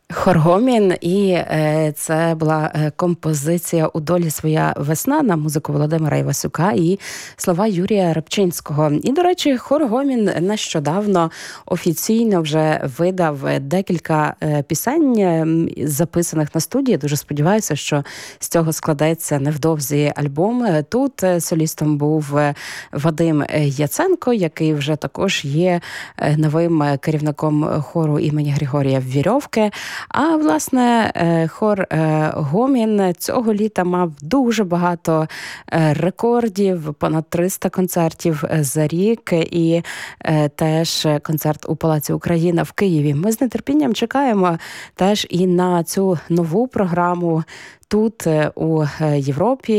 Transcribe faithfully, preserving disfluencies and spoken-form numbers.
Хор Гомін, і е, це була е, композиція «У долі своя весна» на музику Володимира Івасюка і слова Юрія Рибчинського. І, до речі, хор Гомін нещодавно офіційно вже видав декілька е, пісень, е, записаних на студії. Дуже сподіваюся, що з цього складеться невдовзі альбом. Тут е, солістом був е, Вадим Яценко, який вже також є е, новим керівником хору імені Григорія Вірьовки. А, власне, хор Гомін цього літа мав дуже багато рекордів, понад триста концертів за рік, і теж концерт у Палаці Україна в Києві. Ми з нетерпінням чекаємо теж і на цю нову програму тут, у Європі.